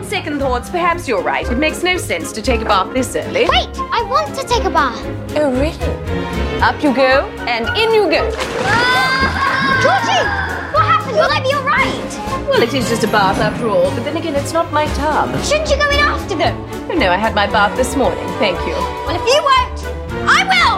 on second thoughts, perhaps you're right. It makes no sense to take a bath this early. Wait, I want to take a bath. Oh, really? Up you go, and in you go. Georgie, what happened? Will I be all right? Well, it is just a bath after all, but then again, it's not my tub. Shouldn't you go in after them? Oh, no, I had my bath this morning, thank you. Well, if you won't, I will!